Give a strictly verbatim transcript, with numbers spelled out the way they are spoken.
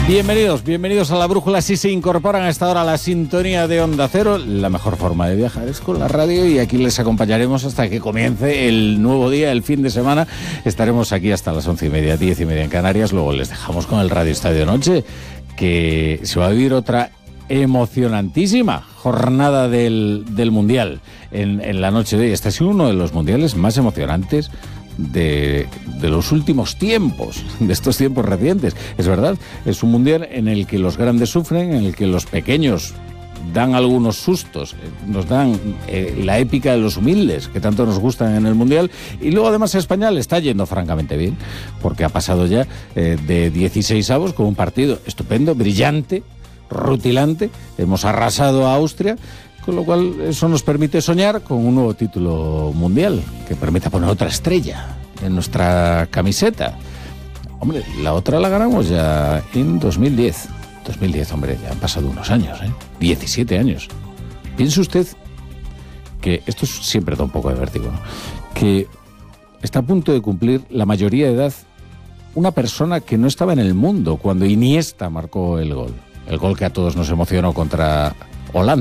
Bienvenidos, bienvenidos a La Brújula. Si se incorporan a esta hora a la sintonía de Onda Cero, la mejor forma de viajar es con la radio, y aquí les acompañaremos hasta que comience el nuevo día, el fin de semana. Estaremos aquí hasta las once y media, diez y media en Canarias. Luego les dejamos con el Radio Estadio Noche, que se va a vivir otra emocionantísima jornada del, del Mundial en, en la noche de hoy. Este ha sido uno de los mundiales más emocionantes De, de los últimos tiempos, de estos tiempos recientes. Es verdad, es un mundial en el que los grandes sufren, en el que los pequeños dan algunos sustos, nos dan eh, la épica de los humildes, que tanto nos gustan en el mundial. Y luego además España le está yendo francamente bien, porque ha pasado ya eh, de dieciséis avos con un partido estupendo, brillante, rutilante. Hemos arrasado a Austria, con lo cual eso nos permite soñar con un nuevo título mundial que permita poner otra estrella en nuestra camiseta. Hombre, la otra la ganamos ya en dos mil diez. dos mil diez, hombre, ya han pasado unos años, ¿eh? diecisiete años. Piense usted que esto siempre da un poco de vértigo, ¿no? Que está a punto de cumplir la mayoría de edad una persona que no estaba en el mundo cuando Iniesta marcó el gol. El gol que a todos nos emocionó contra Holanda.